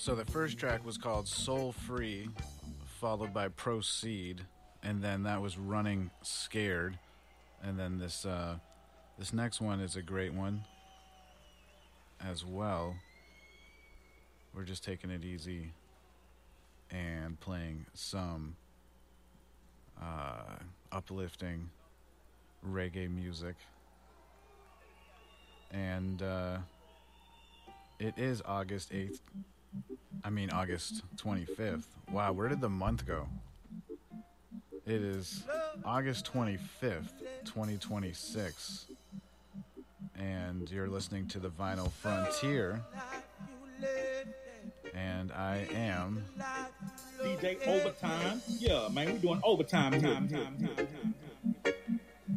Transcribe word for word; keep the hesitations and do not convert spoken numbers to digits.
So the first track was called Soul Free, followed by Proceed, and then that was Running Scared. And then this uh, this next one is a great one as well. We're just taking it easy and playing some uh, uplifting reggae music. And uh, it is August eighth. I mean, August twenty-fifth. Wow, where did the month go? It is August twenty-fifth, twenty twenty-six. And you're listening to the Vinyl Frontier. And I am D J Overtime. Yeah, man, we doing overtime. Time, time, time, time, time.